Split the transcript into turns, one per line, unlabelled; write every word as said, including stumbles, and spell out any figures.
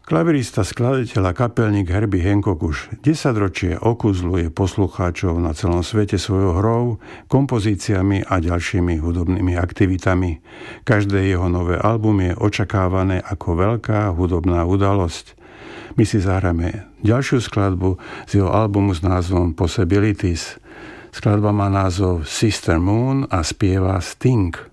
Klavirista, skladateľ a kapelník Herbie Hancock už desaťročie okúzluje poslucháčov na celom svete svojou hrou, kompozíciami a ďalšími hudobnými aktivitami. Každé jeho nové album je očakávané ako veľká hudobná udalosť. My si zahráme ďalšiu skladbu z jeho albumu s názvom Possibilities. Skladba má názov Sister Moon a spieva Sting.